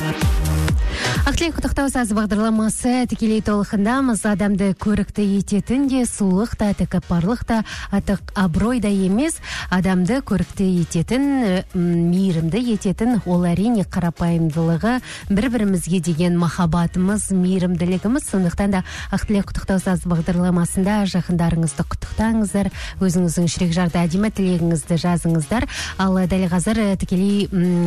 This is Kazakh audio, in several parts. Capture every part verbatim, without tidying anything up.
Ақтілек құттықтау сазы бағдарламасы тікелей толқындамыз. Адамды көрікті ететін де, сұлулық та, тәкаппарлық та, атақ абырой да емес. Адамды көрікті ететін, мейірімді ететін, ол әрине қарапайымдылығы, бір-бірімізге деген махаббатымыз, мейірімділігіміз. Сондықтан да Ақтілек құттықтау сазы бағдарламасында жақындарыңызды құттықтаңыздар, өзіңіздің жүрекжарды әдемі тілегіңізді жазыңыздар. Ал дәл қазір тікелей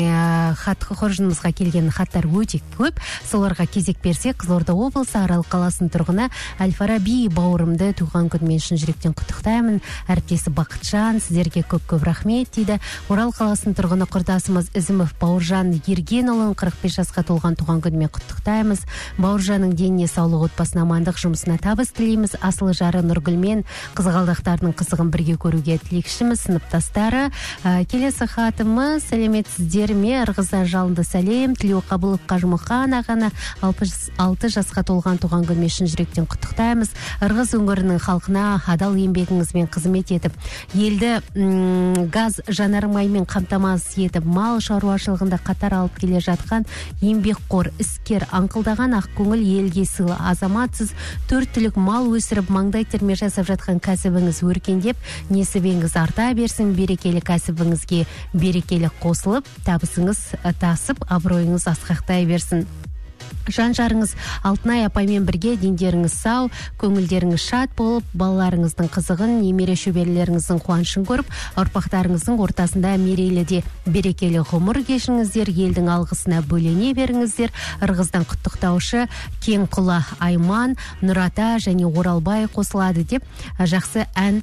хат қоржынымызға келген хаттар өте көп. Соларға кезек берсек, Қызылорда облысы Арал қаласының тұрғыны Әл-Фараби бауырымды туған күнмен шын жүректен құттықтаймын. Әріптесі Бақытжан, сіздерге көп-көп рахмет дейді. Орал қаласының тұрғыны құрдасымыз Ізімов Бауыржан Ергенұлын қырық бес жасқа толған туған күнмен құттықтаймыз. Бауыржанның деніне саулық, отбасына амандық, жұмысына табыс тілейміз. Асылы жары Нұргүлмен қызғалдақтардың қызығын бірге көруге тілекшіміз, сыныптастары. Келесі хатымыз: сәлеметсіздер ме? Ырғыздан жалынды сәлем. Тілеу Қабылов Қажымұқан ағаны алпыс алты жасқа толған туған күнмен шын жүректен құттықтаймыз. Ырғыз өңірінің халқына адал еңбегіңізбен қызмет етіп, елді м, газ жанармаймен қамтамасыз етіп, мал шаруашылығында қатар алып келе жатқан еңбекқор, іскер, аңқылдаған ақкөңіл, елге сыйлы азаматсыз, төрт түлік мал өсіріп, маңдай терме жасап жатқан кәсібіңіз өркендеп, несібеңіз арта берсін, берекелі кәсібіңізге берекелі қосылып, табысыңыз тасып, абыройыңыз асқақтай берсін. Жан-жарыңыз Алтынай апаймен бірге дендеріңіз сау, көңілдеріңіз шат болып, балаларыңыздың қызығын, немере шөберелеріңіздің қуанышын көріп, ұрпақтарыңыздың ортасында мерейлі де берекелі ғұмыр кешіңіздер, елдің алғысына бөлене беріңіздер. Ырғыздан құттықтаушы Кеңқұла Айман, Нұрата және Оралбай қосылады деп жақсы ән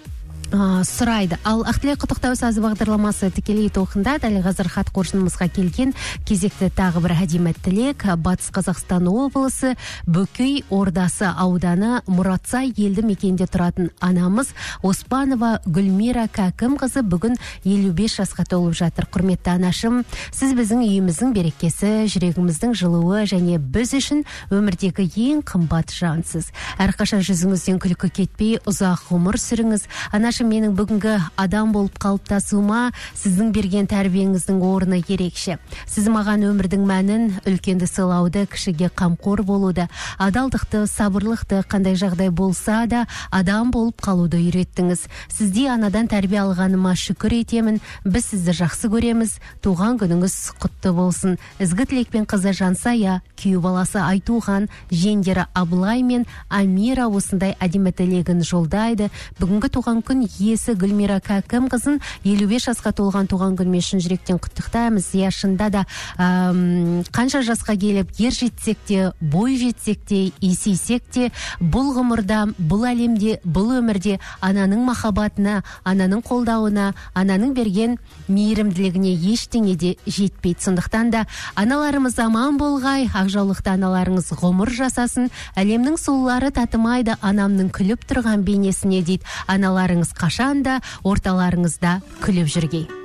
сұрайды. Ал Ақтілек құттықтау сазы бағдарламасы тікелей толқында дәл қазір хат қоржынымызға келген кезекті тағы бір әдемі тілек. Батыс Қазақстан облысы Бөкей Ордасы ауданы Мұратсай елді мекенде тұратын анамыз Оспанова Гүлмира Кәкім қызы бүгін елу бес жасқа толып жатыр. Құрметті анашым, сіз біздің үйіміздің берекесі, жүрегіміздің жылуы және біз үшін өмірдегі ең қымбат жансыз. Әрқашан жүзіңізден күлкі кетпей, ұзақ ғұмыр сүріңіз. Анашым, менің бүгінгі адам болып қалыптасуыма сіздің берген тәрбиеңіздің орны ерекше. Сіз маған өмірдің мәнін, үлкенді сыйлауды, кішіге қамқор болуды, адалдықты, сабырлықты, қандай жағдай болса да адам болып қалуды үйреттіңіз. Сізде анадан тәрбие алғаныма шүкір етемін. Біз сізді жақсы көреміз. Туған күніңіз құтты болсын. Ізгі тілекпен қызы Жансая, күйеу баласы Айтуған, жеңдері Абылай мен Амира осындай әдемі тілегін жолдайды. Бүгінгі туған күн иесі Гүлмира Кәкім қызын елу бес жасқа толған туған күнмен шын жүректен құттықтаймыз. Иә, шында да әм, қанша жасқа келіп ер жетсек те, бой жетсек те, есейсек те, бұл ғұмырда, бұл әлемде, бұл өмірде ананың махаббатына, ананың қолдауына, ананың берген мейірімділігіне ештеңе де жетпейді. Сондықтан да аналарымыз аман болғай, ақжаулықты аналарыңыз ғұмыр жасасын, әлемнің сұлулары татымайды анамның күліп тұрған бейнесіне дейді. Аналарыңыз қашанда орталарыңызда күліп жүргей.